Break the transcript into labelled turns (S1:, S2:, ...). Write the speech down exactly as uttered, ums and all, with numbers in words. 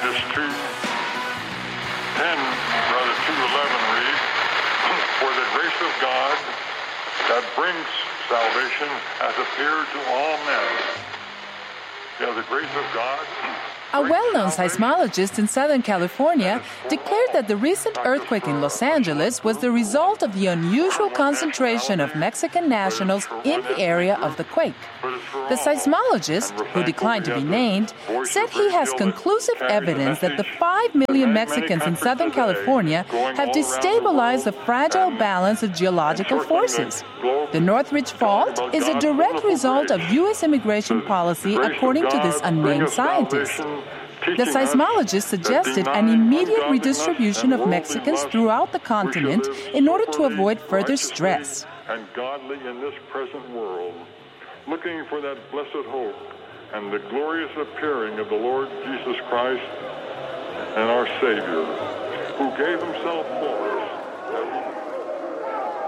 S1: Titus two ten, rather two eleven reads, "For the grace of God that brings salvation has appeared to all men." Yeah, the grace of God.
S2: A well-known seismologist in Southern California declared that the recent earthquake in Los Angeles was the result of the unusual concentration of Mexican nationals in the area of the quake. The seismologist, who declined to be named, said he has conclusive evidence that the five million Mexicans in Southern California have destabilized the fragile balance of geological forces. The Northridge Fault is a direct result of U S immigration policy, according to this unnamed scientist. The seismologist suggested an immediate redistribution of Mexicans throughout the continent in order to avoid further stress.
S1: And godly in this present world, looking for that blessed hope and the glorious appearing of the Lord Jesus Christ and our Savior, who gave himself for us.